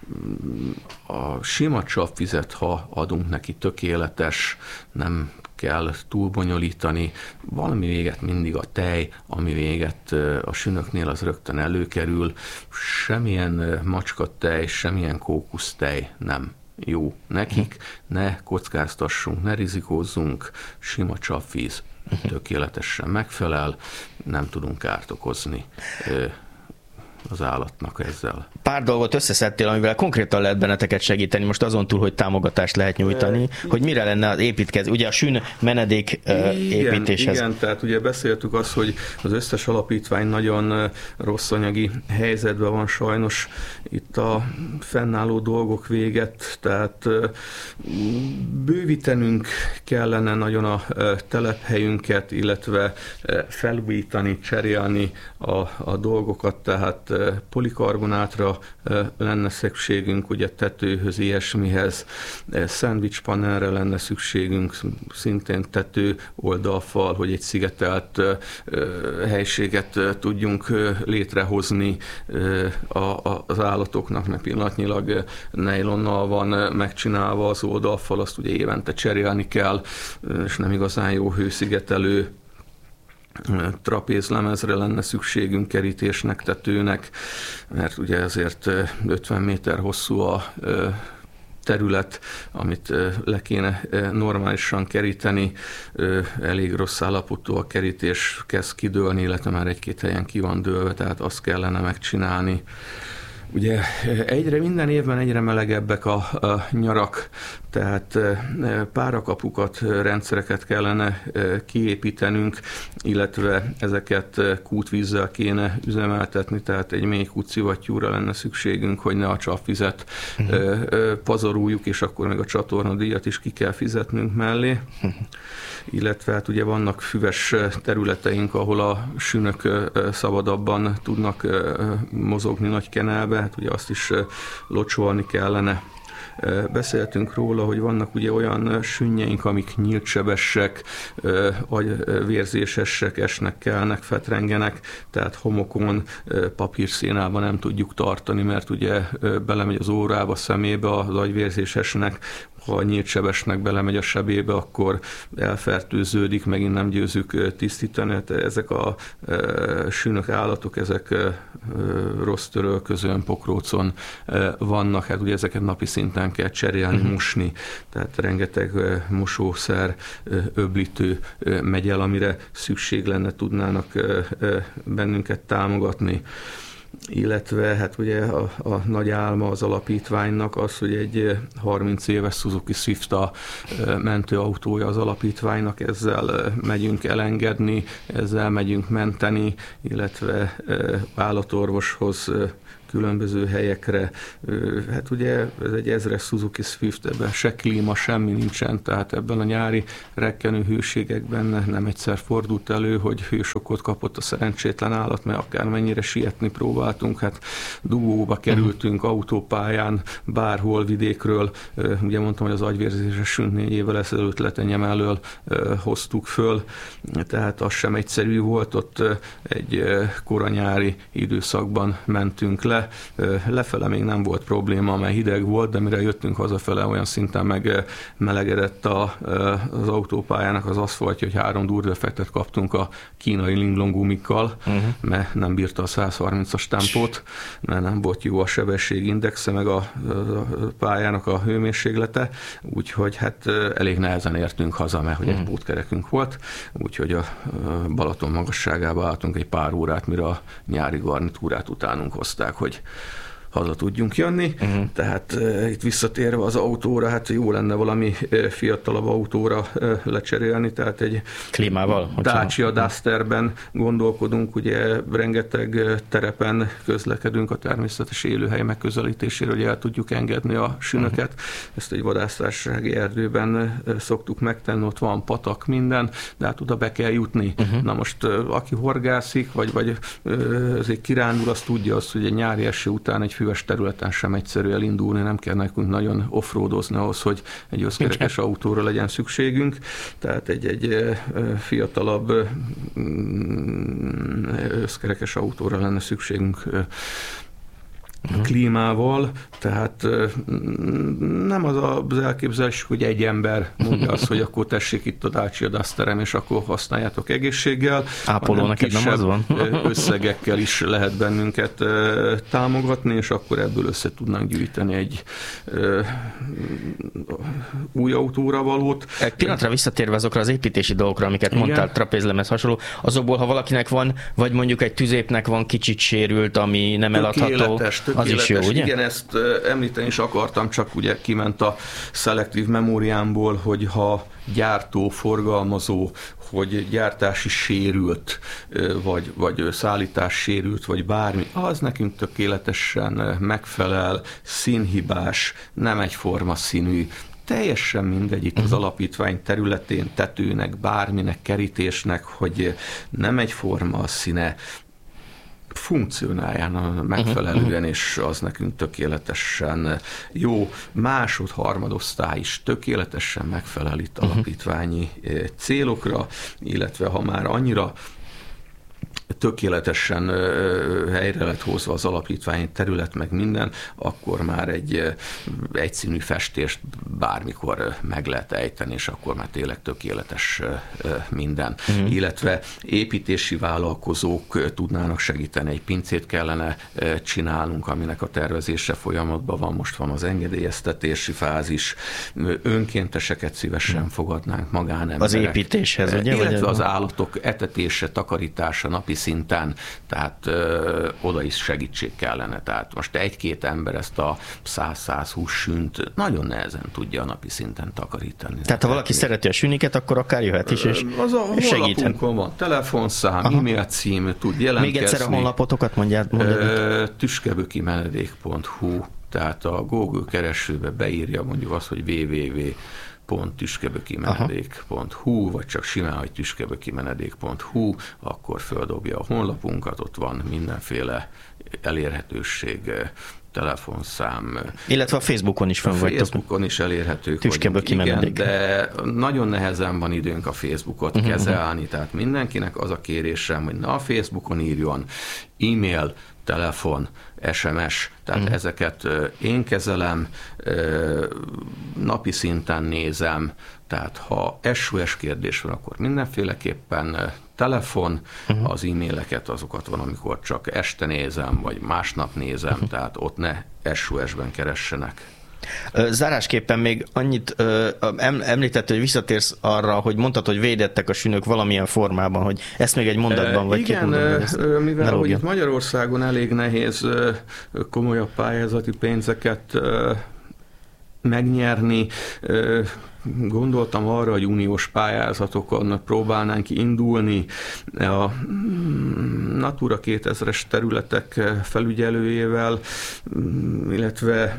Speaker 1: A sima csapvizet, ha adunk neki, tökéletes, nem kell túl bonyolítani. Valami véget mindig a tej, ami véget a sünöknél az rögtön előkerül. Semmilyen macskatej, semmilyen kókusztej nem jó nekik. Ne kockáztassunk, ne rizikózzunk, sima csapvíz tökéletesen megfelel, nem tudunk kárt okozni az állatnak ezzel.
Speaker 2: Pár dolgot összeszedtél, amivel konkrétan lehet benneteket segíteni, most azon túl, hogy támogatást lehet nyújtani, e, hogy mire lenne az építkezés, ugye a sün menedék igen, építéshez.
Speaker 1: Igen, tehát ugye beszéltük azt, hogy az összes alapítvány nagyon rossz anyagi helyzetben van sajnos, itt a fennálló dolgok véget, tehát bővítenünk kellene nagyon a telephelyünket, illetve felújítani, cserélni a, a dolgokat, tehát polikarbonátra lenne szükségünk, ugye tetőhöz, ilyesmihez, szendvicspanelre lenne szükségünk, szintén tető oldalfal, hogy egy szigetelt helységet tudjunk létrehozni az állatoknak, mert pillanatnyilag nejlonnal van megcsinálva az oldalfal, azt ugye évente cserélni kell, és nem igazán jó hőszigetelő. Trapézlemezre lenne szükségünk, kerítésnek, tetőnek, mert ugye ezért ötven méter hosszú a terület, amit le kéne normálisan keríteni, elég rossz állapotú a kerítés, kezd kidőlni, illetve már egy-két helyen ki van dőlve, tehát azt kellene megcsinálni. Ugye egyre, minden évben egyre melegebbek a, a nyarak, tehát párakapukat, rendszereket kellene kiépítenünk, illetve ezeket kútvízzel kéne üzemeltetni, tehát egy mély kútszivattyúra lenne szükségünk, hogy ne a csapvizet uh-huh. pazaroljuk, és akkor meg a csatornadíjat is ki kell fizetnünk mellé. Uh-huh. Illetve hát ugye vannak füves területeink, ahol a sünök szabadabban tudnak mozogni nagy kenelbe, hát ugye azt is locsolni kellene. Beszéltünk róla, hogy vannak ugye olyan sünnyeink, amik nyíltsebesek, agyvérzésesek, esnek, kelnek, fetrengenek, tehát homokon, papírszénában nem tudjuk tartani, mert ugye belemegy az órába, szemébe az agyvérzésesnek, ha a nyíltsebesnek belemegy a sebébe, akkor elfertőződik, megint nem győzük tisztítani. Ezek a e, sűnök állatok, ezek e, rossz törölközőn, pokrócon e, vannak, hát ugye ezeket napi szinten kell cserélni, uh-huh. mosni, tehát rengeteg e, mosószer, e, öblítő e, megy el, amire szükség lenne, tudnának e, e, bennünket támogatni. Illetve hát ugye a, a nagy álma az alapítványnak az, hogy egy harminc éves Suzuki Swift a mentőautója az alapítványnak, ezzel megyünk elengedni, ezzel megyünk menteni, illetve állatorvoshoz, különböző helyekre. Hát ugye ez egy ezres Suzuki Swift, ebben se klíma, semmi nincsen, tehát ebben a nyári rekkenő hőségekben nem egyszer fordult elő, hogy hősokot kapott a szerencsétlen állat, mert akármennyire sietni próbáltunk, hát dugóba kerültünk uh-huh. autópályán, bárhol vidékről. Ugye mondtam, hogy az agyvérzésesünk négy évvel ezelőtt Letenyem elől hoztuk föl, tehát az sem egyszerű volt, ott egy koranyári időszakban mentünk le. Lefele még nem volt probléma, mert hideg volt, de mire jöttünk hazafele, olyan szinten meg melegedett a, az autópályának az aszfaltja, hogy három durdefektet kaptunk a kínai linglong gumikkal, uh-huh. mert nem bírta a száz harmincas tempót, mert nem volt jó a sebességindexe, meg a, a pályának a hőmérséklete, úgyhogy hát elég nehezen értünk haza, mert hogy uh-huh. egy pótkerekünk volt, úgyhogy a Balaton magasságába álltunk egy pár órát, mire a nyári garnitúrát utánunk hozták, hogy haza tudjunk jönni. Uh-huh. Tehát e, itt visszatérve az autóra, hát jó lenne valami e, fiatalabb autóra e, lecserélni, tehát egy
Speaker 2: klímával,
Speaker 1: Dacia Dusterben gondolkodunk, ugye rengeteg terepen közlekedünk a természetes élőhely megközelítésére, hogy el tudjuk engedni a sünöket. Uh-huh. Ezt egy vadásztársasági erdőben e, szoktuk megtenni, ott van patak, minden, de hát oda be kell jutni. Uh-huh. Na most e, aki horgászik, vagy, vagy e, azért kirándul, az tudja azt, hogy egy nyári eső után egy füves területen sem egyszerű elindulni, nem kell nekünk nagyon offroadozni ahhoz, hogy egy összkerekes autóra legyen szükségünk. Tehát egy, egy fiatalabb összkerekes autóra lenne szükségünk klímával, tehát nem az az elképzelés, hogy egy ember mondja azt, hogy akkor tessék itt a Dacia Dusterem, és akkor használjátok egészséggel.
Speaker 2: Ápoló, neked nem az van?
Speaker 1: Összegekkel is lehet bennünket támogatni, és akkor ebből össze tudnánk gyűjteni egy új autóra valót.
Speaker 2: Egy pillanatra visszatérve azokra az építési dolgokra, amiket igen. mondtál, trapézlemez hasonló, azokból, ha valakinek van, vagy mondjuk egy tüzépnek van kicsit sérült, ami nem eladható, az is jó, ugye?
Speaker 1: Igen, ezt említeni is akartam, csak ugye kiment a szelektív memóriámból, hogy ha gyártó, forgalmazó, hogy gyártási sérült, vagy, vagy szállítás sérült, vagy bármi, az nekünk tökéletesen megfelel, színhibás, nem egyforma színű, teljesen mindegy itt az alapítvány területén, tetőnek, bárminek, kerítésnek, hogy nem egyforma a színe, funkcionálján megfelelően, és az nekünk tökéletesen jó. Másod, harmadosztály is tökéletesen megfelel itt alapítványi célokra, illetve ha már annyira tökéletesen helyre lett hozva az alapítványi terület, meg minden, akkor már egy egyszínű festést bármikor meg lehet ejteni, és akkor már tényleg tökéletes minden. Mm. Illetve építési vállalkozók tudnának segíteni, egy pincét kellene csinálnunk, aminek a tervezése folyamatban van, most van az engedélyeztetési fázis, önkénteseket szívesen fogadnánk, magánemberek.
Speaker 2: Az építéshez, ugye?
Speaker 1: Illetve az állatok etetése, takarítása, napi szinten szinten, tehát ö, oda is segítség kellene. Tehát most egy-két ember ezt a száz-százhúsz sünt nagyon nehezen tudja a napi szinten takarítani.
Speaker 2: Tehát ha valaki szereti a süniket, akkor akár jöhet is, és
Speaker 1: az a
Speaker 2: segíthet.
Speaker 1: Van telefonszám, aha, e-mail cím, tud jelentkezni.
Speaker 2: Még egyszer a honlapotokat mondját.
Speaker 1: tüskebökimenedék pont hu, tehát a Google keresőbe beírja mondjuk azt, hogy double-u double-u double-u pont tüskebökimenedék pont hu, vagy csak simán, hogy tüskebökimenedék pont hu, akkor földobja a honlapunkat, ott van mindenféle elérhetőség, telefonszám.
Speaker 2: Illetve a Facebookon is fönn vagytok.
Speaker 1: Facebookon is elérhetők
Speaker 2: vagyunk,
Speaker 1: igen, de nagyon nehezen van időnk a Facebookot uh-huh. kezelni, tehát mindenkinek az a kérésem, hogy ne a Facebookon írjon, e-mail, telefon, es em es, tehát uh-huh. ezeket én kezelem, napi szinten nézem, tehát ha es o es kérdés van, akkor mindenféleképpen telefon, uh-huh. az e-maileket azokat van, amikor csak este nézem, vagy másnap nézem, uh-huh. tehát ott ne es o es-ben keressenek.
Speaker 2: Zárásképpen még annyit említett, hogy visszatérsz arra, hogy mondtad, hogy védettek a sünök valamilyen formában, hogy ezt még egy mondatban, vagy
Speaker 1: igen,
Speaker 2: két mondatban.
Speaker 1: mivel hogy itt Magyarországon elég nehéz komolyabb pályázati pénzeket megnyerni, gondoltam arra, hogy uniós pályázatokon próbálnánk indulni. A Natura kétezres területek felügyelőjével, illetve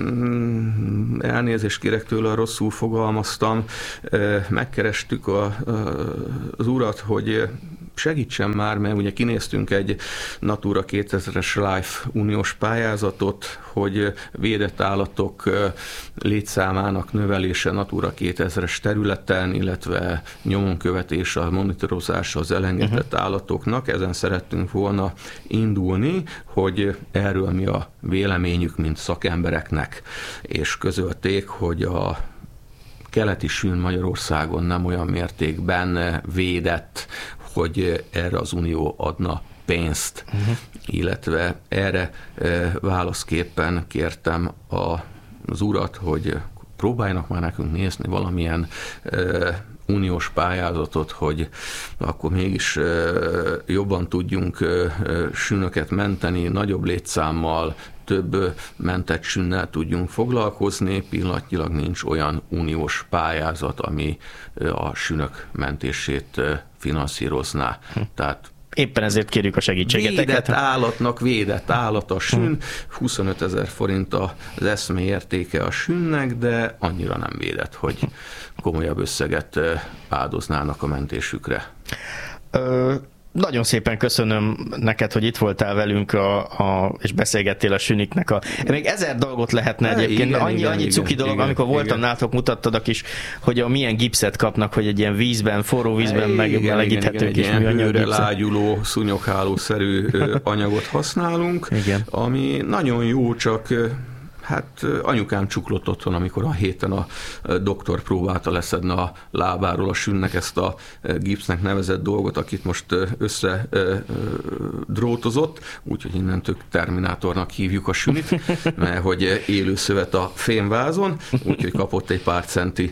Speaker 1: elnézést kérek tőle, rosszul fogalmaztam, megkerestük a, az urat, hogy segítsen már, mert ugye kinéztünk egy Natura kétezres Life uniós pályázatot, hogy védett állatok létszámának növelése Natura kétezres területen, illetve nyomonkövetés, a monitorozás az elengedett uh-huh. állatoknak. Ezen szerettünk volna indulni, hogy erről mi a véleményük, mint szakembereknek, és közölték, hogy a keleti sün Magyarországon nem olyan mértékben védett, hogy erre az Unió adna pénzt, uh-huh. illetve erre e, válaszképpen kértem a, az urat, hogy próbáljanak már nekünk nézni valamilyen e, uniós pályázatot, hogy akkor mégis e, jobban tudjunk e, sünöket menteni, nagyobb létszámmal, több mentett sünnel tudjunk foglalkozni. Pillanatnyilag nincs olyan uniós pályázat, ami a sünök mentését finanszírozná. Hm. Tehát
Speaker 2: éppen ezért kérjük a segítségeteket.
Speaker 1: Védett állatnak védett állat a sün, huszonötezer forint az eszme értéke a sünnek, de annyira nem védett, hogy komolyabb összeget áldoznának a mentésükre. Ö...
Speaker 2: Nagyon szépen köszönöm neked, hogy itt voltál velünk, a, a, és beszélgettél a süniknek. A, még ezer dolgot lehetne egyébként, igen, annyi, igen, annyi cuki igen, dolog, igen, amikor igen. voltam nálatok, mutattad a kis, hogy a milyen gipszet kapnak, hogy egy ilyen vízben, forró vízben megmelegíthetők, és műanyag
Speaker 1: gipszet. Lágyuló, szúnyoghálószerű anyagot használunk, igen. ami nagyon jó, csak hát anyukám csuklott otthon, amikor a héten a doktor próbálta leszedni a lábáról a sünnek ezt a gipsznek nevezett dolgot, akit most össze drótozott, úgyhogy innentől Terminátornak hívjuk a sünit, mert hogy élő szövet a fémvázon, úgyhogy kapott egy pár centi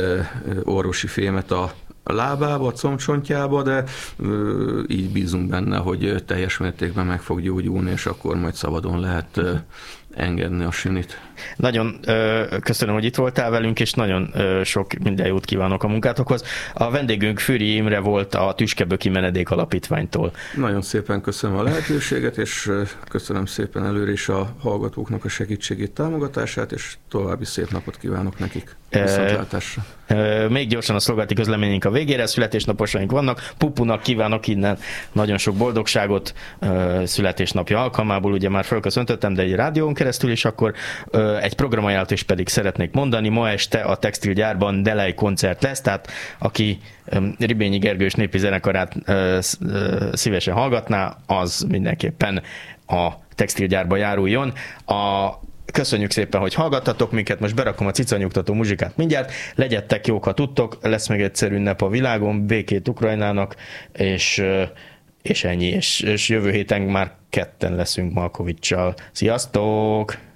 Speaker 1: orvosi fémet a a lábába, a combcsontjába, de ö, így bízunk benne, hogy teljes mértékben meg fog gyógyulni, és akkor majd szabadon lehet ö, engedni a sünit.
Speaker 2: Nagyon ö, köszönöm, hogy itt voltál velünk, és nagyon ö, sok minden jót kívánok a munkátokhoz. A vendégünk Fűri Imre volt a Tüskeböki Menedék Alapítványtól.
Speaker 1: Nagyon szépen köszönöm a lehetőséget, és köszönöm szépen előre is a hallgatóknak a segítségét, támogatását, és további szép napot kívánok nekik. Viszontlátásra.
Speaker 2: Még gyorsan a szolgálati közleményünk a végére, születésnaposaink vannak. Pupunak kívánok innen nagyon sok boldogságot születésnapja alkalmából, ugye már fölköszöntöttem, de egy rádión keresztül, és akkor egy programajánlatot is pedig szeretnék mondani. Ma este a textilgyárban Delej koncert lesz, tehát aki Ribényi Gergős népi zenekarát szívesen hallgatná, az mindenképpen a textilgyárba járuljon. A Köszönjük szépen, hogy hallgattatok minket, most berakom a cicanyugtató muzsikát mindjárt, legyetek jók, ha tudtok, lesz még egyszer ünnep a világon, békét Ukrajnának, és, és ennyi, és, és jövő héten már ketten leszünk Malkovics-sal. Sziasztok!